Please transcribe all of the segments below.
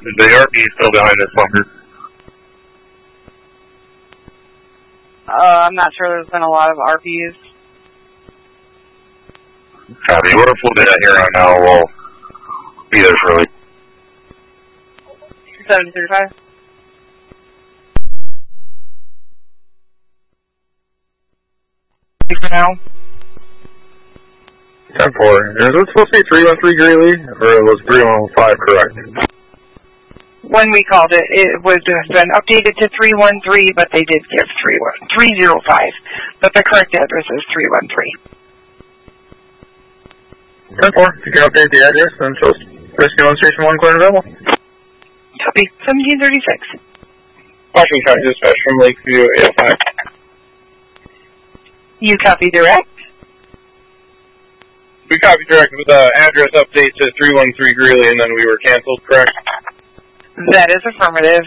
Is the RP still behind this bunker? I'm not sure there's been a lot of RPs. Copy. We're full data here on now. We'll be there shortly. 735. For now. 10-4. Is it supposed to be 313 Greeley, or was 3115 correct? When we called it, it would have been updated to 313, but they did give 305. But the correct address is 313. 10-4. You can update the address and show Rescue 1 Station 1 clear and available. Copy. 1736. Washington County Dispatch from Lakeview 85. You copy direct? We copied direct with the address update to 313 Greeley, and then we were canceled, correct? That is affirmative.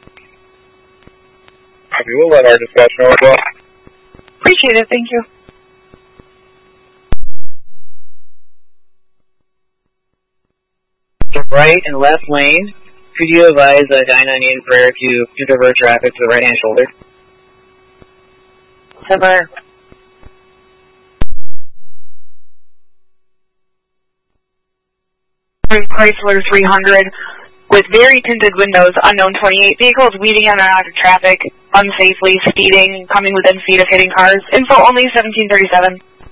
Copy. We'll let our dispatch know as well. Appreciate it. Thank you. The right and left lane. Could you advise a 998 prayer to divert traffic to the right-hand shoulder? Sir. Chrysler 300 with very tinted windows, unknown 28 vehicles weaving in and out of traffic, unsafely speeding, coming within feet of hitting cars. Info only 1737.